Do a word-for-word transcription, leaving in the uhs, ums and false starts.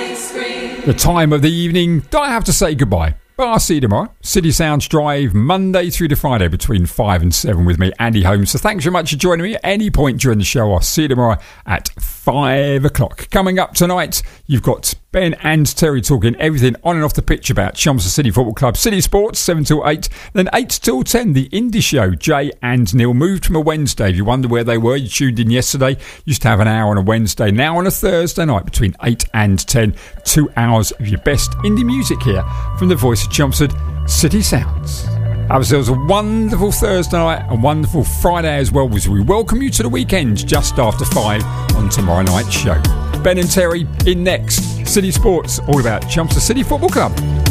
The time of the evening, I have to say goodbye. But I'll see you tomorrow. City Sounds Drive, Monday through to Friday between five and seven with me, Andy Holmes. So thanks very much for joining me at any point during the show. I'll see you tomorrow at five o'clock. Coming up tonight, you've got Ben and Terry talking everything on and off the pitch about Chelmsford City Football Club. City Sports, seven till eight. Then eight till ten, the Indie Show. Jay and Neil moved from a Wednesday. If you wonder where they were, you tuned in yesterday. Used to have an hour on a Wednesday. Now on a Thursday night between eight and ten. Two hours of your best indie music here from the voice of Chelmsford City Sounds. Have yourselves a wonderful Thursday night, a wonderful Friday as well, as we welcome you to the weekend just after five on tomorrow night's show. Ben and Terry in next. City Sports, all about Chelmsford City Football Club.